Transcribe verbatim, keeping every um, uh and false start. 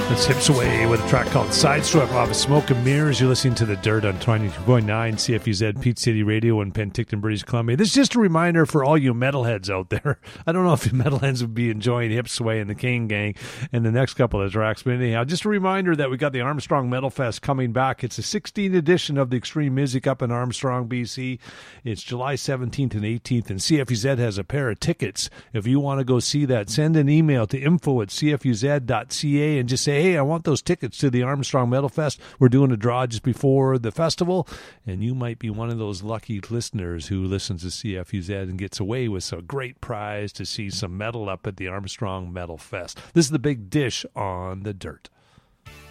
That's Hips Away with a track called Sideswipe off of Smoke and Mirrors. You're listening to The Dirt on twenty-two point nine C F U Z, Pete City Radio in Penticton, British Columbia. This is just a reminder for all you metalheads out there. I don't know if you metalheads would be enjoying Hips Away and the King Gang and the next couple of tracks, but anyhow, just a reminder that we got the Armstrong Metal Fest coming back. It's the sixteenth edition of the Extreme Music up in Armstrong, B C. It's July seventeenth and eighteenth, and C F U Z has a pair of tickets. If you want to go see that, send an email to info at c f u z dot c a and just say, hey, I want those tickets to the Armstrong Metal Fest. We're doing a draw just before the festival, and you might be one of those lucky listeners who listens to C F U Z and gets away with a great prize to see some metal up at the Armstrong Metal Fest. This is the Big Dish on The Dirt.